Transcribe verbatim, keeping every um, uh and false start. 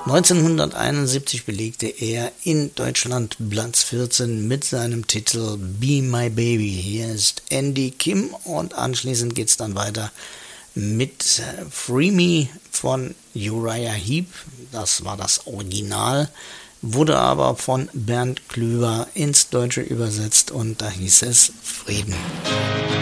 neunzehnhunderteinundsiebzig belegte er in Deutschland Platz vierzehn mit seinem Titel Be My Baby. Hier ist Andy Kim und anschließend geht es dann weiter mit Free Me von Uriah Heep. Das war das Original, wurde aber von Bernd Klüver ins Deutsche übersetzt und da hieß es Frieden.